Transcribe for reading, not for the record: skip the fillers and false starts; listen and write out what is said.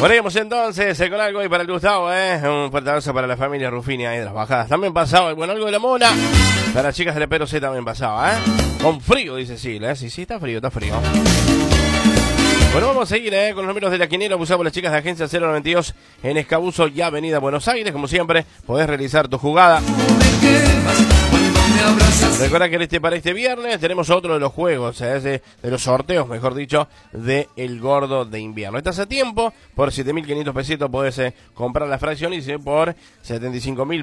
Ponemos entonces con algo ahí para el Gustavo, un fuerte abrazo para la familia Rufini ahí de las bajadas. También pasaba, bueno, algo de la Mona. Para las chicas del Pero C también pasaba, Con frío, dice Silvia, sí, está frío, está frío. Bueno, vamos a seguir con los números de la quiniela. Usamos las chicas de Agencia 092 en Escabuzo y Avenida Buenos Aires. Como siempre, podés realizar tu jugada. Recuerda que para este viernes tenemos otro de los juegos, de los sorteos, mejor dicho, de El Gordo de Invierno. Estás a tiempo, por 7.500 pesitos podés comprar la fracción y por 75.000